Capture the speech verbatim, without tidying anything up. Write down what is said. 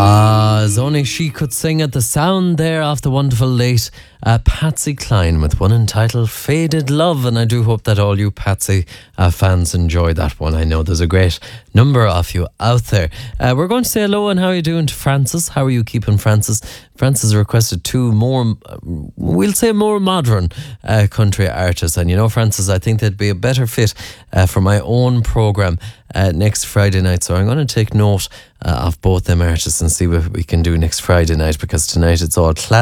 Ah, as only she could sing it. The sound there of the wonderful late uh, Patsy Cline with one entitled Faded Love. And I do hope that all you Patsy uh, fans enjoy that one. I know there's a great number of you out there. Uh, we're going to say hello and how are you doing to Francis. How are you keeping, Francis? Francis requested two more, uh, we'll say more modern uh, country artists. And you know, Francis, I think they'd be a better fit uh, for my own programme uh, next Friday night. So I'm going to take note uh, of both them artists and see what we can do next Friday night, because tonight it's all class.